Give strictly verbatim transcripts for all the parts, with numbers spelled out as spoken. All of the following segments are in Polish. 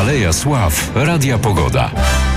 Aleja Sław Radia Pogoda.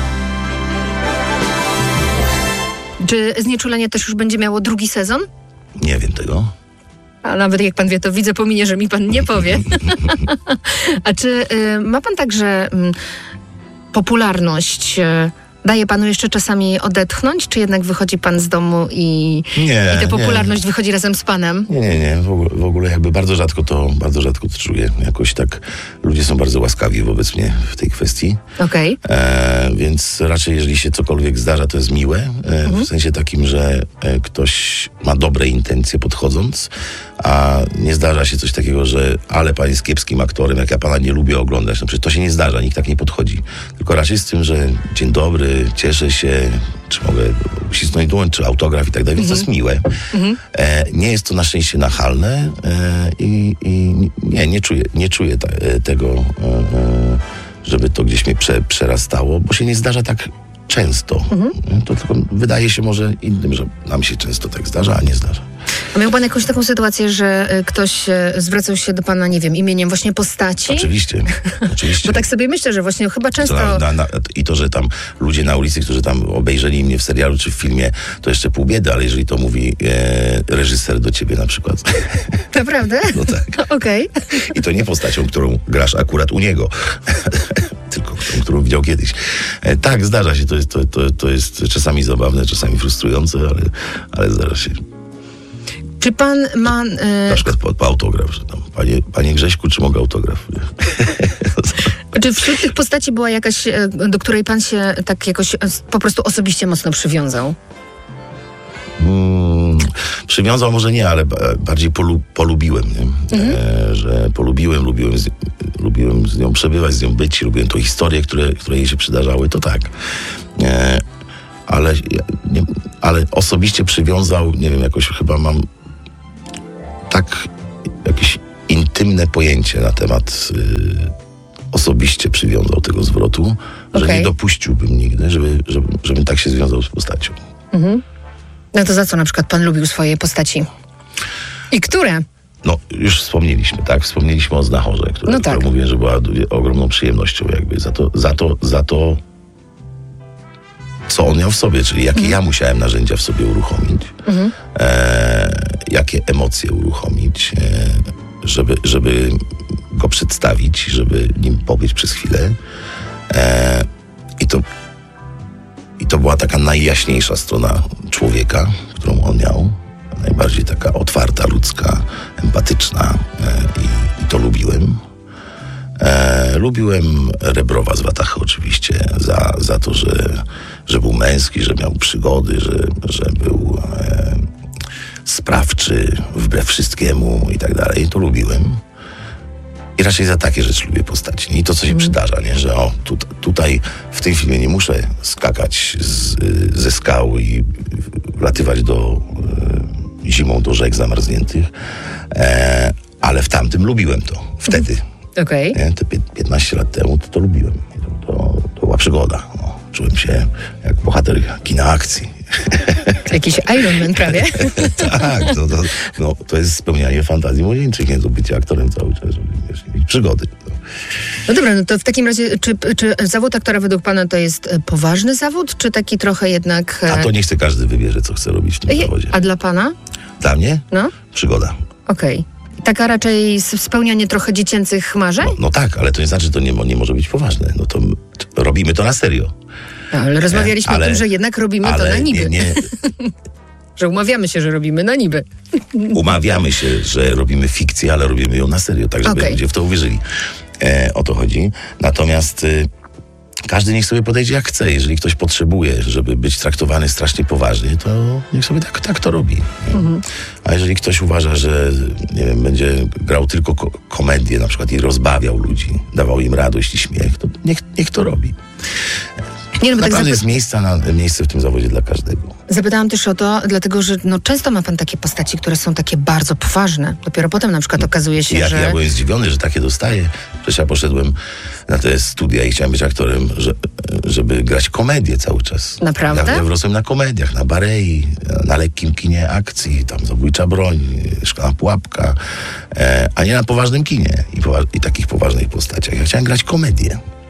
Czy Znieczulenie też już będzie miało drugi sezon? Nie wiem tego. A nawet jak pan wie, to widzę po minie, że mi pan nie powie. A czy y, ma pan także y, popularność y, daje panu jeszcze czasami odetchnąć, czy jednak wychodzi pan z domu i, Nie, i ta popularność nie. wychodzi razem z panem? Nie, nie, nie. W ogóle, w ogóle jakby bardzo rzadko to, bardzo rzadko to czuję. Jakoś tak ludzie są bardzo łaskawi wobec mnie w tej kwestii. Okej. E, więc raczej jeżeli się cokolwiek zdarza, to jest miłe. E, Mhm. W sensie takim, że e, ktoś ma dobre intencje podchodząc, a nie zdarza się coś takiego, że ale pan jest kiepskim aktorem, jak ja pana nie lubię oglądać. No przecież to się nie zdarza, nikt tak nie podchodzi. Tylko raczej z tym, że dzień dobry, cieszę się, czy mogę uścisnąć dłoń, czy autograf i tak dalej, więc to jest miłe. E, nie jest to na szczęście nachalne e, i, i nie, nie czuję, nie czuję ta, e, tego, e, e, żeby to gdzieś mnie prze, przerastało, bo się nie zdarza tak często. To tylko wydaje się może innym, że nam się często tak zdarza, a nie zdarza. A miał pan jakąś taką sytuację, że y, ktoś y, zwracał się do pana, nie wiem, imieniem właśnie postaci? Oczywiście, oczywiście. Bo tak sobie myślę, że właśnie chyba To często... na, na, na, I to, że tam ludzie na ulicy, którzy tam obejrzeli mnie w serialu czy w filmie, to jeszcze pół biedy, ale jeżeli to mówi e, reżyser do ciebie na przykład. Naprawdę? No tak. Okej. I to nie postacią, którą grasz akurat u niego, tylko tą, którą widział kiedyś. E, tak, zdarza się. To jest, to, to, to jest czasami zabawne, czasami frustrujące, ale, ale zdarza się. Czy pan ma... y, Na przykład po, po autograf, że tam, panie, panie Grześku, czy mogę autograf? Czy wśród tych postaci była jakaś, e, do której pan się tak jakoś e, po prostu osobiście mocno przywiązał? Hmm, przywiązał może nie, ale ba- bardziej polu, polubiłem, nie? E, że polubiłem, lubiłem z, lubiłem z nią przebywać, z nią być, lubiłem tą historię, które, które jej się przydarzały, to tak. E, ale, ja nie, ale osobiście przywiązał, nie wiem, jakoś chyba mam tak jakieś intymne pojęcie na temat y, osobiście przywiązał tego zwrotu, że Okej. nie dopuściłbym nigdy, żeby, żeby, żebym tak się związał z postacią. No to za co na przykład pan lubił swoje postaci? I które? No, już wspomnieliśmy, tak? Wspomnieliśmy o Znachorze, która, No tak. która mówiłem, że była du- ogromną przyjemnością jakby za to, za to, za to, co on miał w sobie, czyli jakie ja musiałem narzędzia w sobie uruchomić, e, jakie emocje uruchomić, e, żeby, żeby go przedstawić, żeby nim pobyć przez chwilę. E, I to I to była taka najjaśniejsza strona człowieka, którą on miał. Najbardziej taka otwarta, ludzka, empatyczna e, i, i to lubiłem. E, lubiłem Rebrowa z Watachy oczywiście za, za to, że, że był męski, że miał przygody, że, że był e, sprawczy wbrew wszystkiemu i tak dalej. To lubiłem. I raczej za takie rzeczy lubię postaci. Nie? I to, co się przydarza, nie? Że o, tu, tutaj w tym filmie nie muszę skakać z, ze skał i wlatywać do, e, zimą do rzek zamarzniętych, e, ale w tamtym lubiłem to. Wtedy. Okej. Nie? Te pię- piętnaście lat temu to, to lubiłem. I To, to, to była przygoda. No. Czułem się jak bohater kina akcji. Jakiś Iron Man prawie. Tak, to, to, no, to jest spełnianie fantazji młodzieńczych, nie? To bycie aktorem cały czas, żeby wiesz, mieć przygody. No. No dobra, no to w takim razie, czy, czy zawód aktora według pana to jest e, poważny zawód, czy taki trochę jednak... e, A to niech sobie każdy wybierze, co chce robić w tym je- zawodzie. A dla pana? Dla mnie? No, Przygoda. okej. Taka raczej s- spełnianie trochę dziecięcych marzeń? No, no tak, ale to nie znaczy, że to nie, mo- nie może być poważne. No to m- t- robimy to na serio. No, ale rozmawialiśmy ale- o tym, że jednak robimy to Ale na niby. nie, nie Że umawiamy się, że robimy na niby. umawiamy się, że robimy fikcję, ale robimy ją na serio, tak żeby Okej. ludzie w to uwierzyli. E, o to chodzi. Natomiast y, każdy niech sobie podejdzie jak chce. Jeżeli ktoś potrzebuje, żeby być traktowany strasznie poważnie, to niech sobie tak, tak to robi. Mhm. A jeżeli ktoś uważa, że nie wiem, będzie grał tylko ko- komedię na przykład i rozbawiał ludzi, dawał im radość i śmiech, to niech, niech to robi. Nie, no bo tak Naprawdę zapy- jest miejsca na, miejsce w tym zawodzie dla każdego. zapytałam też o to, dlatego że no, często ma pan takie postaci, które są takie bardzo poważne. Dopiero potem na przykład okazuje się, Ja, że... ja byłem zdziwiony, że takie dostaję. Przecież ja poszedłem na te studia i chciałem być aktorem, że, żeby grać komedię cały czas. Naprawdę? Ja, ja wyrosłem na komediach, na Barei, na lekkim kinie akcji, tam Zabójcza broń, Szklana pułapka, e, a nie na poważnym kinie i, powa- i takich poważnych postaciach. Ja chciałem grać komedię.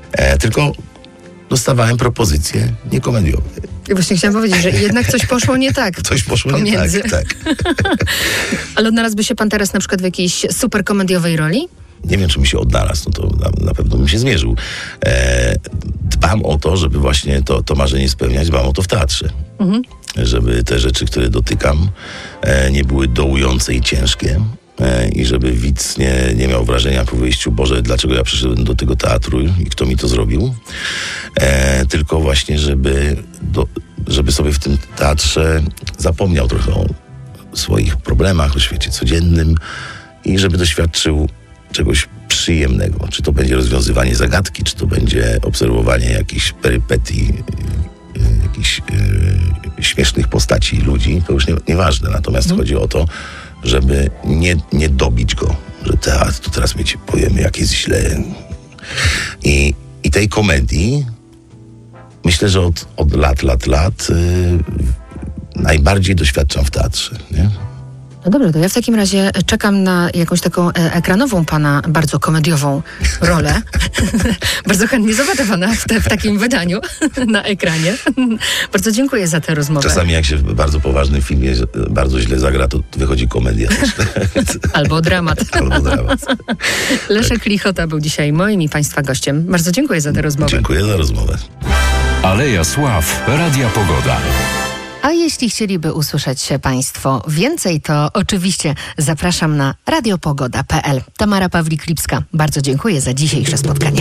E, tylko dostawałem propozycje niekomediowe. I właśnie chciałam powiedzieć, że jednak coś poszło nie tak. Coś poszło pomiędzy. nie tak, tak. Ale odnalazłby się pan teraz na przykład w jakiejś super komediowej roli? Nie wiem, czy mi się odnalazł, no to na, na pewno bym się zmierzył. E, dbam o to, żeby właśnie to, to marzenie spełniać, dbam o to w teatrze. Mhm. Żeby te rzeczy, które dotykam, e, nie były dołujące i ciężkie. E, I żeby widz nie, nie miał wrażenia po wyjściu, Boże, dlaczego ja przyszedłem do tego teatru i kto mi to zrobił. E, tylko właśnie, żeby, do, żeby sobie w tym teatrze zapomniał trochę o swoich problemach, o świecie codziennym i żeby doświadczył czegoś przyjemnego. Czy to będzie rozwiązywanie zagadki, czy to będzie obserwowanie jakichś perypetii, jakichś yy, śmiesznych postaci ludzi, to już nie, nieważne. Natomiast mm. chodzi o to, żeby nie, nie dobić go, że teatr, to teraz my ci powiemy, jak jest źle. I, i tej komedii myślę, że od, od lat, lat, lat yy, najbardziej doświadczam w teatrze, nie? No dobrze, to ja w takim razie czekam na jakąś taką e, ekranową pana bardzo komediową rolę. Bardzo chętnie zobaczę pana w, te, w takim wydaniu na ekranie. Bardzo dziękuję za tę rozmowę. Czasami jak się w bardzo poważnym filmie bardzo źle zagra, to wychodzi komedia. Albo dramat. Albo dramat. Leszek Lichota był dzisiaj moim i państwa gościem. Bardzo dziękuję za tę rozmowę. Dziękuję za rozmowę. Aleja Sław, Radia Pogoda. A jeśli chcieliby usłyszeć się państwo więcej, to oczywiście zapraszam na radiopogoda kropka p l. Tamara Pawlik-Lipska. Bardzo dziękuję za dzisiejsze spotkanie.